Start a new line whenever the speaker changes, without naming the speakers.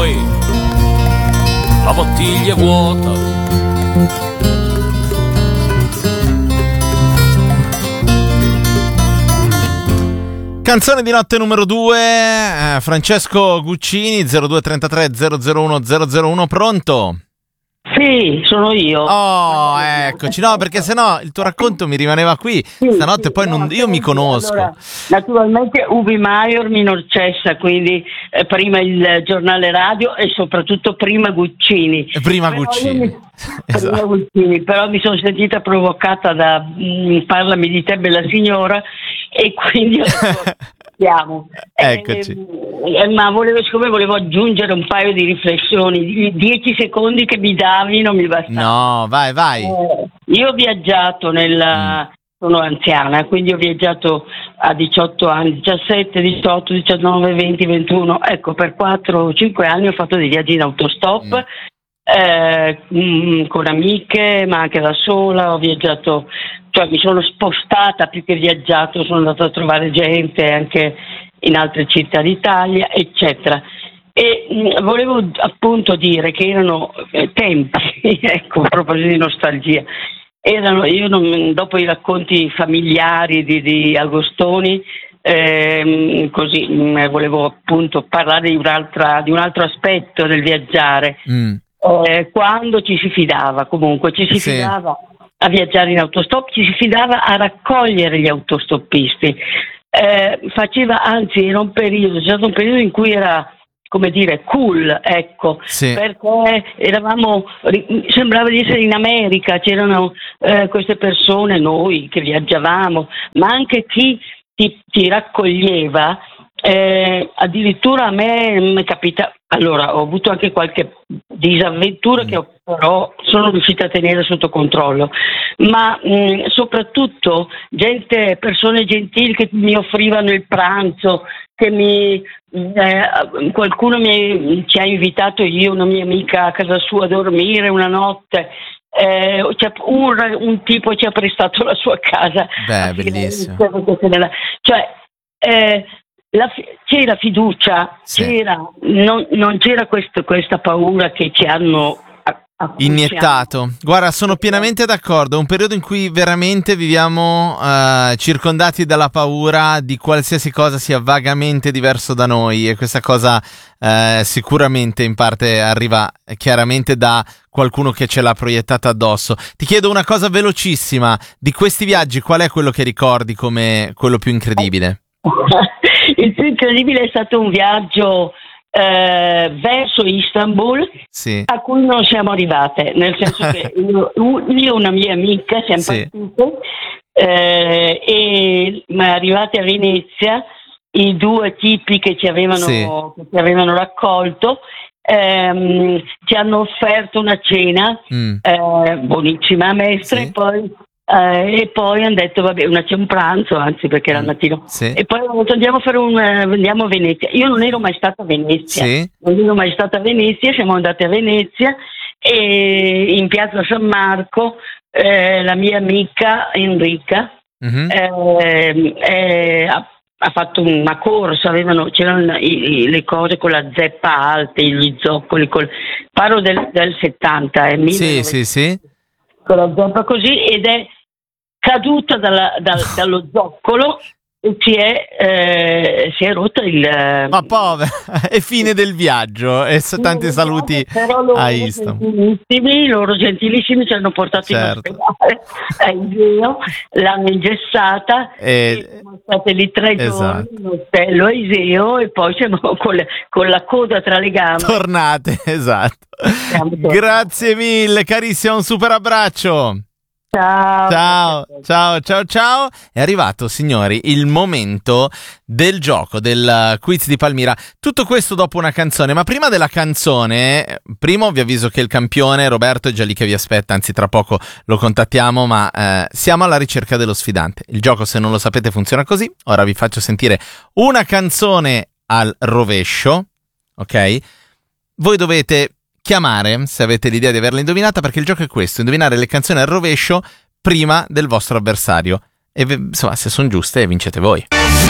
poi la bottiglia è vuota.
Canzone di notte numero 2, Francesco Guccini, 0233 001 001, pronto?
Sì, sono io.
Oh, eccoci, no, perché sennò il tuo racconto mi rimaneva qui, stanotte poi io mi conosco.
Allora, naturalmente Ubi Maior minor cessa, quindi prima il giornale radio e soprattutto prima Guccini.
Prima Guccini.
Prima Guccini, però mi sono sentita provocata da parlami di te bella signora e quindi siamo.
Eccoci.
Ma siccome volevo aggiungere un paio di riflessioni, 10 secondi che mi davi non mi bastavano.
No, vai.
Io ho viaggiato sono anziana, quindi ho viaggiato a 18 anni, 17, 18, 19, 20, 21, ecco, per 4 o 5 anni ho fatto dei viaggi in autostop con amiche, ma anche da sola. Ho viaggiato, cioè mi sono spostata più che viaggiato, sono andata a trovare gente anche in altre città d'Italia, eccetera. E volevo appunto dire che erano tempi, ecco, a proposito di nostalgia, dopo i racconti familiari di Agostoni, così volevo appunto parlare di un altro aspetto del viaggiare. Quando ci si fidava, comunque ci si fidava a viaggiare in autostop, ci si fidava a raccogliere gli autostoppisti. Era un periodo, c'è stato un periodo in cui era, come dire, cool, ecco, perché sembrava di essere in America, c'erano queste persone, noi che viaggiavamo, ma anche chi ti raccoglieva. Addirittura a me è capita, allora ho avuto anche qualche disavventura che però sono riuscita a tenere sotto controllo, ma soprattutto persone gentili che mi offrivano il pranzo, che qualcuno ci ha invitato, io una mia amica, a casa sua a dormire una notte. Un tipo ci ha prestato la sua casa.
Beh, bellissimo.
C'era fiducia, non c'era questa paura che ci hanno
iniettato. Guarda, sono pienamente d'accordo. È un periodo in cui veramente viviamo circondati dalla paura di qualsiasi cosa sia vagamente diverso da noi, e questa cosa sicuramente in parte arriva chiaramente da qualcuno che ce l'ha proiettata addosso. Ti chiedo una cosa velocissima: di questi viaggi qual è quello che ricordi come quello più incredibile?
Il più incredibile è stato un viaggio verso Istanbul, a cui non siamo arrivate, nel senso che io e una mia amica siamo partite e arrivate a Venezia, i due tipi che ci avevano raccolto ci hanno offerto una cena buonissima, maestra, e poi hanno detto vabbè, c'è un pranzo, anzi, perché era al mattino, e poi hanno detto andiamo a Venezia. Io non ero mai stata a Venezia, siamo andati a Venezia e in piazza San Marco la mia amica Enrica ha fatto una corsa, c'erano le cose con la zeppa alta, gli zoccoli, parlo del 70, con la zeppa così, ed è caduta dallo zoccolo e si è rotto
ma povera, è fine del viaggio, e tanti saluti a Istanbul.
Loro gentilissimi ci hanno portato in ospedale a Iseo, l'hanno ingessata e siamo state lì 3 giorni in ostello a Iseo, e poi siamo con la coda tra le gambe
tornate. Grazie mille carissima, un super abbraccio. Ciao. È arrivato, signori, il momento del gioco, del quiz di Palmira. Tutto questo dopo una canzone, ma prima della canzone, primo vi avviso che il campione Roberto è già lì che vi aspetta, anzi tra poco lo contattiamo, ma siamo alla ricerca dello sfidante. Il gioco, se non lo sapete, funziona così. Ora vi faccio sentire una canzone al rovescio, ok? Voi dovete chiamare se avete l'idea di averla indovinata, perché il gioco è questo: indovinare le canzoni al rovescio prima del vostro avversario, e insomma, se sono giuste vincete voi.